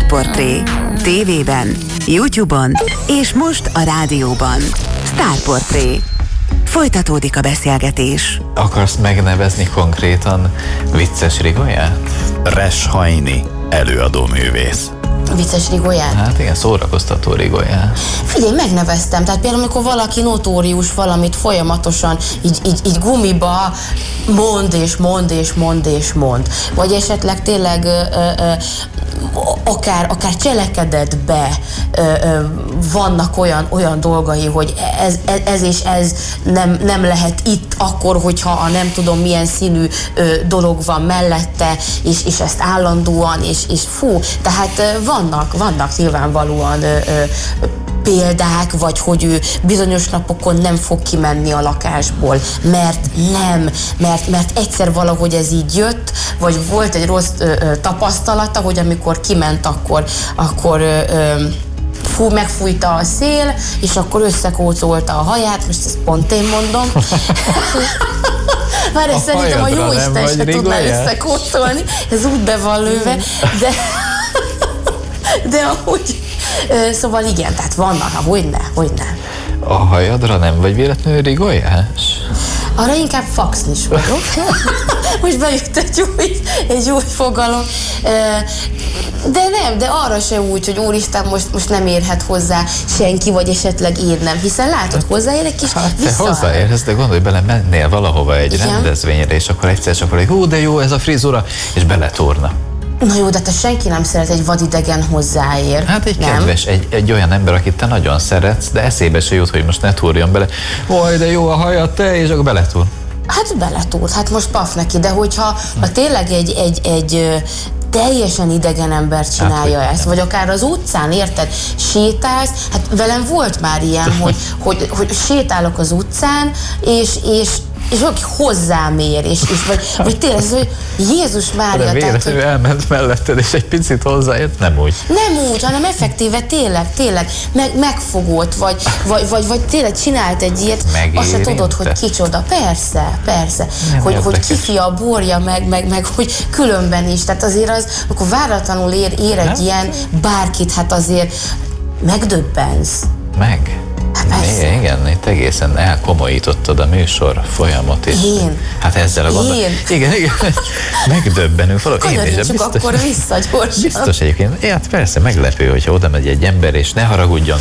Sztárportré. TV-ben, YouTube-on és most a rádióban. Sztárportré. Folytatódik a beszélgetés. Akarsz megnevezni konkrétan vicces Rigolyát? Res Hajni, előadóművész. Vicces Rigolyát? Hát igen, szórakoztató Rigolyát. Figyelj, megneveztem. Tehát például, amikor valaki notórius valamit folyamatosan így gumiba mond. Vagy esetleg tényleg akár cselekedetbe vannak olyan dolgai, hogy ez és ez nem lehet itt akkor, hogyha a nem tudom milyen színű dolog van mellette, és ezt állandóan, és fú, tehát vannak nyilvánvalóan példák, vagy hogy ő bizonyos napokon nem fog kimenni a lakásból, mert egyszer valahogy ez így jött, vagy volt egy rossz tapasztalata, hogy amikor kiment, akkor megfújta a szél, és akkor összekócolta a haját, most ezt pont én mondom. Már ezt szerintem a jóisten se tudná összekócolni, ez úgy be van lőve, de ahogy... Szóval igen, tehát vannak, hogyne. A hajadra nem vagy véletlenül rigolyás? Arra inkább faxnis vagyok. Most bejött egy új fogalom. De arra se úgy, hogy úristen, most nem érhet hozzá senki, vagy esetleg én nem, hiszen látod, hozzáér egy kis te hozzáérhez, de gondolj bele, mennél valahova egy rendezvényre, és akkor egyszer csak hú, de jó ez a frizura, és beletúrna. Na jó, de te senki nem szeret egy vadidegen hozzáér. Hát egy kedves, egy olyan ember, akit te nagyon szeretsz, de eszébe se jut, hogy most ne túrjon bele. Oj, de jó a hajad te, és akkor beletúr. Hát beletúr, hát most paf neki, de hogyha tényleg egy teljesen idegen ember csinálja ezt, vagy akár az utcán, érted, sétálsz, hát velem volt már ilyen, hogy sétálok az utcán, és valaki hozzám ér, és vagy tényleg, hogy Jézus Mária. De véletlenül elment melletted, és egy picit hozzáért, nem úgy. Nem úgy, hanem effektíve tényleg megfogott, vagy tényleg csinált egy ilyet, azt se tudod, hogy kicsoda. Persze, hogy kifi a borja, meg hogy különben is, tehát azért az, akkor váratlanul ér egy ilyen bárkit, hát azért megdöbbensz. Igen, itt egészen elkomolyítottad a műsor folyamot is. Én? Hát ezzel a gondol. Igen. Megdöbbenünk valahogy. Kanyarítsuk akkor vissza gyorsan. Biztos egyébként. Hát persze, meglepő, hogyha oda megy egy ember, és ne haragudjon.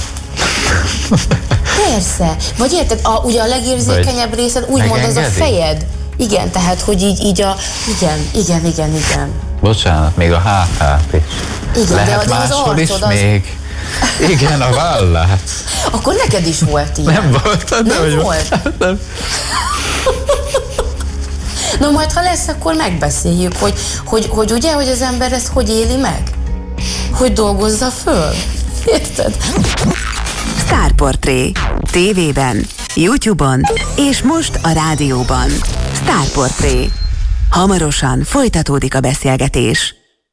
Persze. Vagy érted, ugye a legérzékenyebb részed úgymond az a fejed. Igen, tehát, hogy így a... Igen. Bocsánat, még a hátát is. Igen, lehet de máshol az is arcod még. Igen, a vállát. Akkor neked is volt ilyen. Nem volt. Nem volt? Nem. Na majd, ha lesz, akkor megbeszéljük, hogy ugye, hogy az ember ezt hogy éli meg? Hogy dolgozza föl? Érted? Sztárportré. TV-ben, YouTube-on és most a rádióban. Sztárportré. Hamarosan folytatódik a beszélgetés.